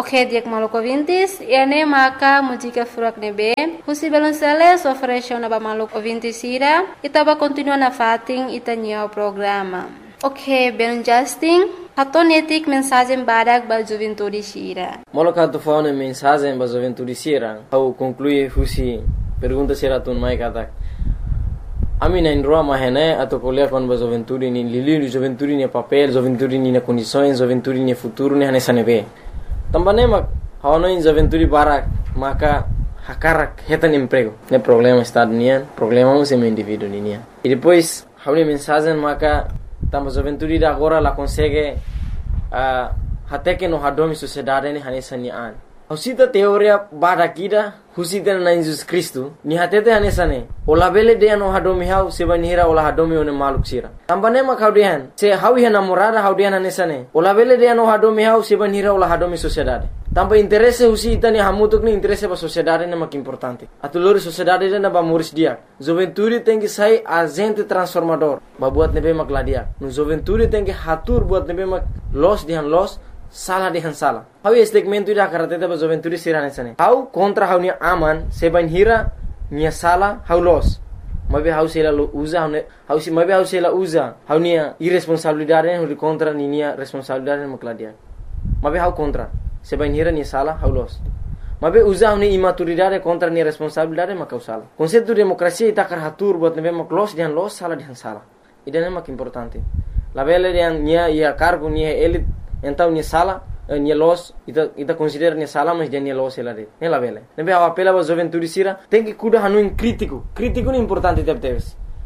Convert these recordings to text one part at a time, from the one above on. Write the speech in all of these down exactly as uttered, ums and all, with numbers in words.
Ok, diak maluco ouvintes, e ane maka música furak nebe, husi belonceles oferece uma ba maluco ouvintes ira, itaba continua na fating itanya o programa. Ok, ben Justin, atonetik mensagem badak ba juventude sira. Moloka tu faune mensagem ba juventude sira, au conclui husi pergunta sira tun mai katak. Ami na indroa mahene atau kuliah kon ba juventude ni lili juventude ni papel, juventude ni na condições, juventude ni futuro ni hanesa nebe. Também mak hawano in juventude barak maka hakarak hetan emprego. Ne problema estado nian, problema um sem indivíduo nian. E depois hawni mensagem maka tamba juventude da agora la consegue uh, até que no hadomi sociedade ni hanesa nian. Husita teoria barakida husita na Jesus Cristo ni hatete hanesa ne. Ola bele de no hadomi hau sebanira ola hadomi one maluk sira. Tambane mak haudian se hawi hana morada haudian hanesa ne. Ola bele de no hadomi hau sebanira ola hadomi sociedade. Tamba interesse husita ni hamutuk ni interesse ba sociedade ne mak importante. Atulori sociedade na ba muris dia. Juventude tem que sai agente transformador. Ba buat nebe mak ladia. No juventude tem que hatur buat nebe mak los dihan los salah dihan salah. Hau segmento ida karateta ba juventude sirane sane. Hau kontra hau ni aman seban hira nia salah hau los. Mabe hau sela lo usa hau hau si mabe hau sela usa hau nia irresponsabilidade hau contra ni nia responsabilidade makladia. Mabe hau kontra seban hira nia salah hau los. Mabe usa hau ni imaturidade contra nia responsabilidade makau salah. Konsepto demokrasia ita karatur buat nebe mak los dihan los salah dihan salah. Idane mak importante. La bele dihan nia ia cargo nia elit então nia sala nia los ita ita considera nia sala mas dia nia los ela de ela vele nebe a apela ba juventude sira tem que cuidar hanu in crítico crítico é importante deve ter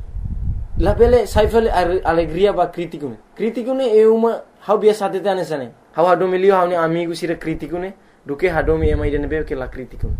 la vele sai vele alegria ba crítico ne crítico ne é uma how biasa te tane sane how hado milio how ni amigo sira crítico ne do que hado mi mai de nebe que la crítico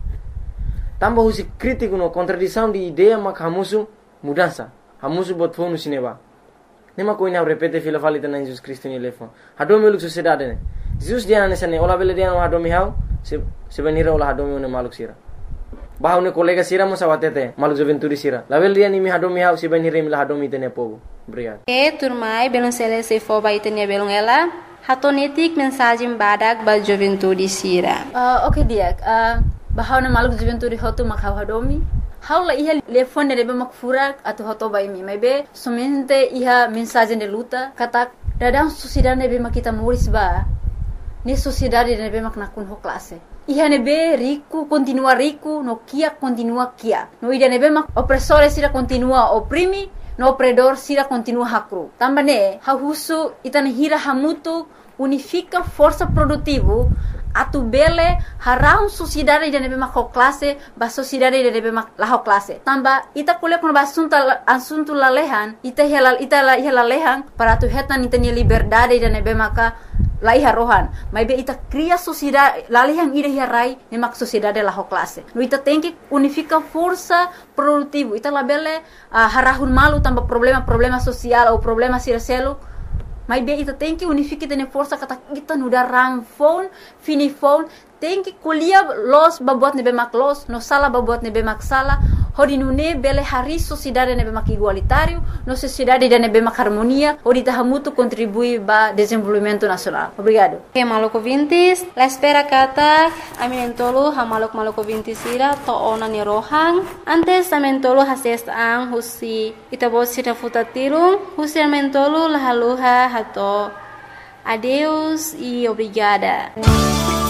tamba husi crítico no contradição de ideia mak hamusu mudança hamusu bot fonu sineba. Nema ko ina repete fila falita na Jesus Cristo ni lefo. Hadomi uluk sociedade ne. Jesus dia na sane ola bele dia no hadomi hau se se benira ola hadomi ne maluk sira. Bahau ne kolega sira mo sawatete maluk juventude sira. La bele dia ni mi hadomi hau se benira mi la hadomi tene pogo. Obrigado. E turmai belon sele se fo ba itenia belon ela. Hatonetik mensagem badak ba juventude sira. Uh, okay dia. Uh, bahau ne maluk juventude hotu makau hadomi. Haula iha telefone rebe makfurak atau hoto bai mi maybe somente iha mensagem de luta kata dadang sociedade nebe makita muris ba ni sociedade nebe mak nakun ho classe iha nebe rico continua rico no kia continua kia no ida nebe mak opressore sira continua oprimi no opredor sira continua hakru tambane ha husu itana hira hamutu unifica força produtivo atu bele harau sociedade de nebe mak classe ba sociedade de nebe mak la classe tamba ita kule kun ba assunto assunto la lehan ita hela ita la hela lehan para tu hetan ita ni liberdade de nebe maka la iha rohan maybe ita cria sociedade la lehan ida hirai ne mak sociedade la classe no ita tem que unifica força produtivo ita la bele uh, harahun malu tamba problema problema social ou problema siraselo. Mas bem, ita tem que unificar tene força kata kita nuda rang phone, fini phone, tem que kuliah los babuat nebe mak los, no sala babuat nebe mak sala, hodi nune bele hari sociedade nebe mak igualitário, no sociedade de nebe mak harmonia, hodi tahamutu contribui ba desenvolvimento nacional. Obrigado. Ok, maluco ouvintes, la espera kata aminentolo ha maluk maluco ouvintes ira to ona ni rohang, antes aminentolo hases ang husi itabo sira futatirung, husi aminentolo lahaluha hato. Adeus e obrigada.